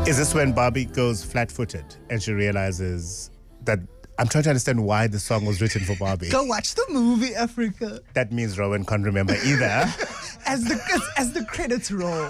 Is this when Barbie goes flat-footed and she realizes that I'm trying to understand why the song was written for Barbie? Go watch the movie, Africa. That means Rowan can't remember either. As the credits roll.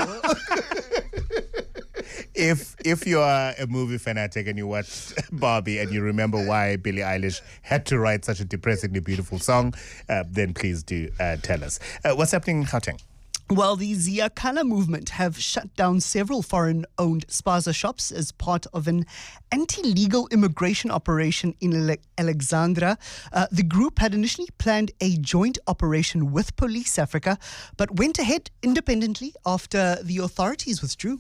If you are a movie fanatic and you watch Barbie and you remember why Billie Eilish had to write such a depressingly beautiful song, then please do tell us. What's happening in Gauteng? Well, the Ziyakala movement have shut down several foreign-owned spaza shops as part of an anti-legal immigration operation in Alexandra. The group had initially planned a joint operation with Police Africa, but went ahead independently after the authorities withdrew.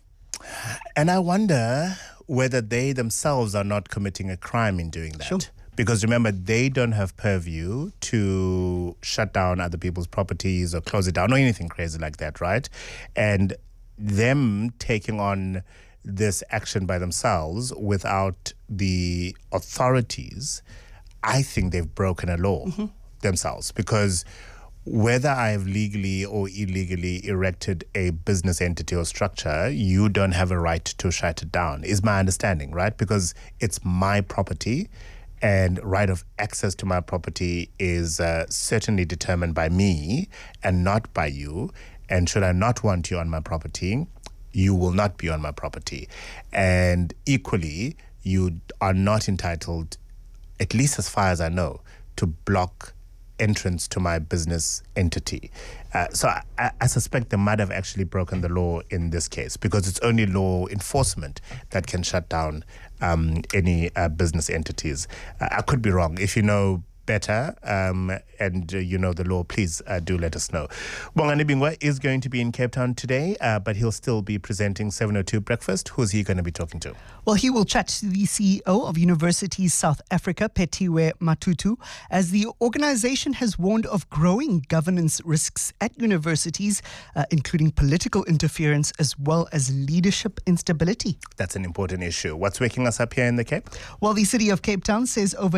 And I wonder whether they themselves are not committing a crime in doing that. Sure. Because remember, they don't have purview to shut down other people's properties or close it down or anything crazy like that, right? And them taking on this action by themselves without the authorities, I think they've broken a law themselves. Because whether I have legally or illegally erected a business entity or structure, you don't have a right to shut it down, is my understanding, right? Because it's my property. And right of access to my property is certainly determined by me and not by you. And should I not want you on my property, you will not be on my property. And equally, you are not entitled, at least as far as I know, to block entrance to my business entity. So I suspect they might have actually broken the law in this case, because it's only law enforcement that can shut down any business entities. I could be wrong. If you know better and you know the law, please do let us know. Bongani Bingwa is going to be in Cape Town today, but he'll still be presenting 702 Breakfast. Who's he going to be talking to? Well, he will chat to the CEO of Universities South Africa, Petiwe Matutu, as the organization has warned of growing governance risks at universities, including political interference as well as leadership instability. That's an important issue. What's waking us up here in the Cape? Well, the city of Cape Town says over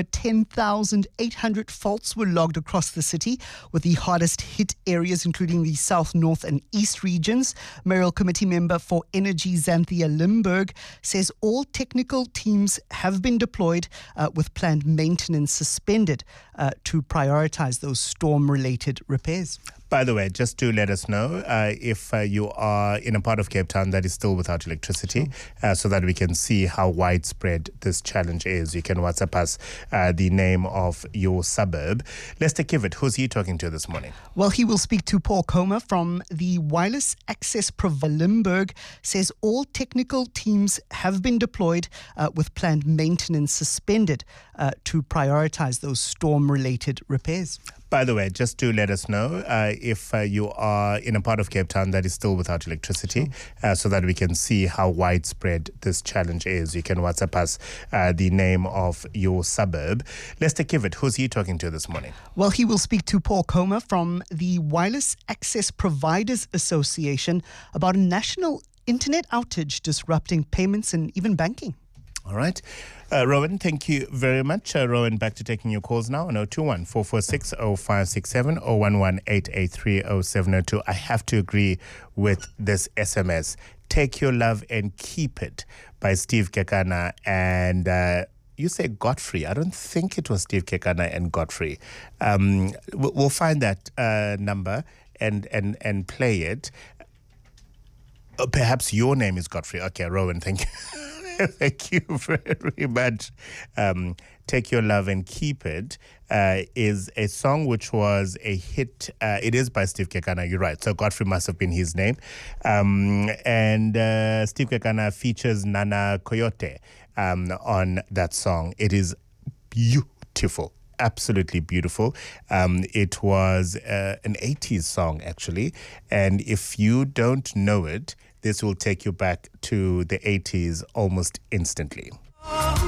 10,800 faults were logged across the city, with the hardest hit areas including the south, north and east regions. Mayoral Committee member for Energy, Xanthia Limburg, says all technical teams have been deployed with planned maintenance suspended to prioritize those storm-related repairs. By the way, just to let us know if you are in a part of Cape Town that is still without electricity, so that we can see how widespread this challenge is. You can WhatsApp us the name of your suburb. Lester Kivett, who's he talking to this morning? Well, he will speak to Paul Comer from the wireless access provider. Limburg says all technical teams have been deployed with planned maintenance suspended to prioritize those storm-related repairs. By the way, just to let us know if you are in a part of Cape Town that is still without electricity, so that we can see how widespread this challenge is. You can WhatsApp us the name of your suburb. Lester Kivett, who's he talking to this morning? Well, he will speak to Paul Comer from the Wireless Access Providers Association about a national internet outage disrupting payments and even banking. All right. Rowan, thank you very much. Rowan, back to taking your calls now on 021 446 0567 011 883 0702. I have to agree with this SMS. Take Your Love and Keep It by Steve Kekana and you say Godfrey. I don't think it was Steve Kekana and Godfrey. We'll find that number and play it. Perhaps your name is Godfrey. Okay, Rowan, thank you. Thank you very much. Take Your Love and Keep It is a song which was a hit. It is by Steve Kekana, you're right. So Godfrey must have been his name. And Steve Kekana features Nana Coyote on that song. It is beautiful. Absolutely beautiful. It was an 80s song, actually. And if you don't know it, this will take you back to the 80s almost instantly.